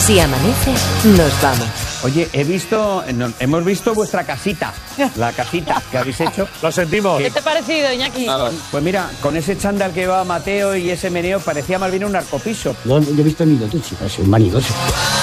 Si amanece, nos vamos. Oye, hemos visto vuestra casita, la casita que habéis hecho. Lo sentimos. ¿Qué te ha parecido, Iñaki? Pues mira, con ese chándal que llevaba Mateo y ese meneo parecía más bien un narcopiso. No, yo he visto ni lo tuyo, parece un vanidoso.